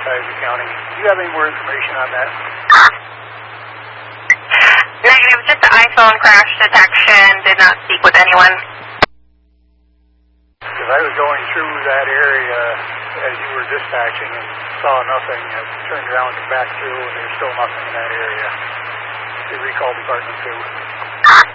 Tioga County. Do you have any more information on that? Negative, just the iPhone crash detection, did not speak with anyone. Because I was going through that area as you were dispatching and saw nothing. I turned around and back through, and there's still nothing in that area. The recall department too.